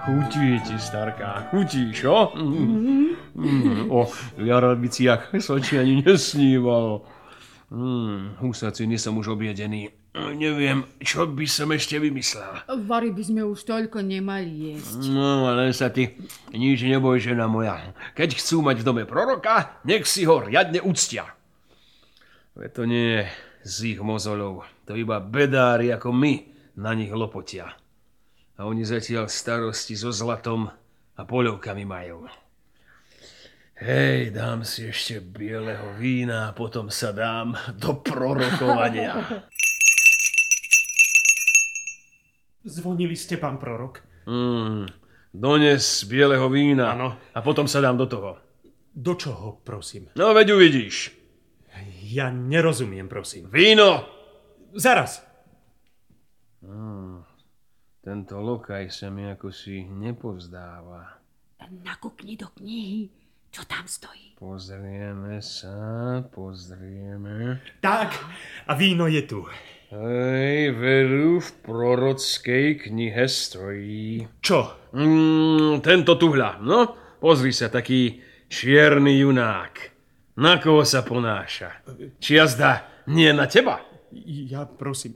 Chutí ti, starka, chutí, čo? O jarabiciach som ti ani nesníval. Husaciny som už objedený. Neviem, čo by som ešte vymyslel. Vary by sme už toľko nemali jesť. No, ale sa ty nič neboj, žena moja. Keď chcú mať v dome proroka, nech si ho riadne uctia. Veď to nie je z ich mozolov. To iba bedári ako my na nich lopotia. A oni zatiaľ starosti so zlatom a poľovkami majú. Hej, dám si ešte bieleho vína a potom sa dám do prorokovania. Zvonili ste, pán prorok? Dones bieleho vína. Áno. A potom sa dám do toho. Do čoho, prosím? No, veď uvidíš. Ja nerozumiem, prosím. Víno! Zaraz! Tento lokaj sa mi ako si nepozdáva. Nakúkni do knihy, čo tam stojí. Pozrieme sa. Tak, a víno je tu. Hej, veru v prorockej knihe stojí. Čo? Tento tuhľa, no? Pozri sa, taký čierny junák. Na koho sa ponáša? Či jazda nie na teba? Ja prosím.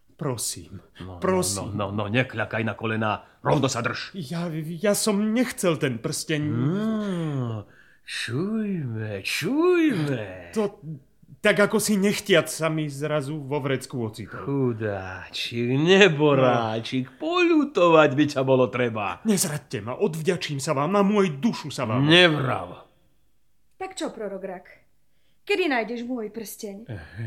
No, nekľakaj na kolená, rovno sa drž. Ja som nechcel ten prsteň. Čujme. To tak ako si nechtiac sa mi zrazu vo vrecku ocitol. Chudáčik, neboráčik, poľutovať by ťa bolo treba. Nezradte ma, odvďačím sa vám, na môj dušu sa vám. Nevrav. Tak čo, prorok Rak? Kedy nájdeš môj prsteň?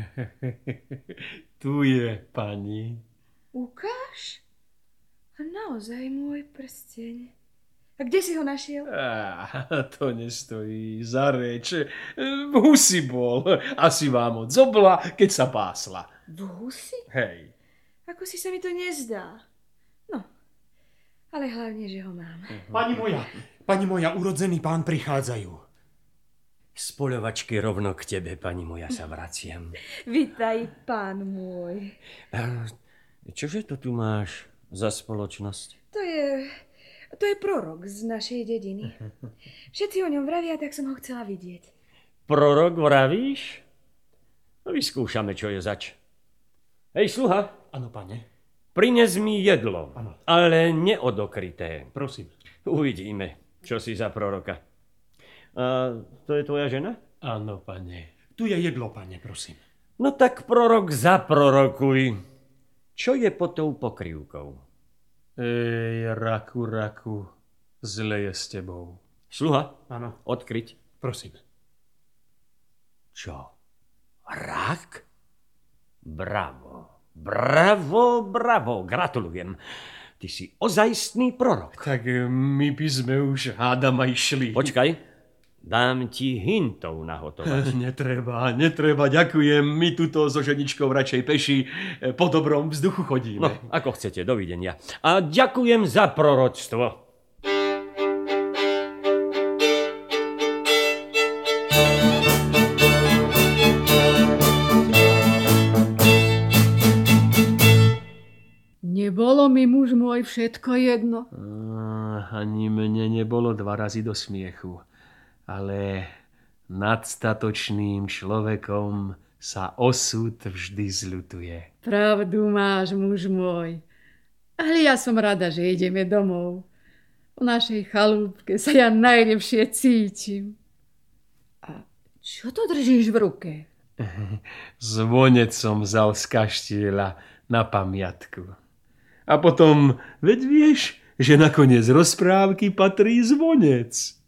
Tu je, pani. Ukáž? A naozaj môj prsteň. A kde si ho našiel? To nestojí za reč. V husi bol. Asi vám od zobla, keď sa pásla. V husi? Hej. Ako si sa mi to nezdá. No, ale hlavne, že ho mám. Pani moja, urodzený pán prichádzajú. Z poľovačky rovno k tebe, pani moja, sa vraciam. Vitaj, pán môj. Čože to tu máš za spoločnosť? To je prorok z našej dediny. Všetci o ňom vravia, tak som ho chcela vidieť. Prorok vravíš? No vyskúšame, čo je zač. Hej, sluha. Áno, pane. Prines mi jedlo, Áno. ale neodokryté. Prosím. Uvidíme, čo si za proroka. A to je tvoja žena? Áno, pane. Tu je jedlo, pane, prosím. No tak prorok zaprorokuj. Čo je pod tou pokrývkou? Ej, raku, zle je s tebou. Sluha? Áno. Odkryť. Prosím. Čo? Rak? Bravo. Gratulujem. Ty si ozajstný prorok. Tak my by sme už hádam aj šli. Počkaj. Dám ti hintov nahotovať. Netreba, ďakujem. My tuto so ženičkou radšej peši po dobrom vzduchu chodíme. No, ako chcete, dovidenia. A ďakujem za proroctvo. Nebolo mi, muž môj, všetko jedno. Ani mne nebolo 2 razy do smiechu. Ale nad statočným človekom sa osud vždy zľutuje. Pravdu máš, muž môj. Ale ja som rada, že ideme domov. V našej chalúbke sa ja najlepšie cítim. A čo to držíš v ruke? Zvonec som vzal z kaštieľa na pamiatku. A potom, veď vieš, že nakoniec rozprávky patrí zvonec.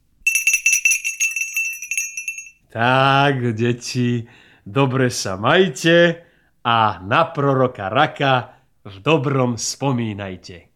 Tak, deti, dobre sa majte a na proroka Raka v dobrom spomínajte.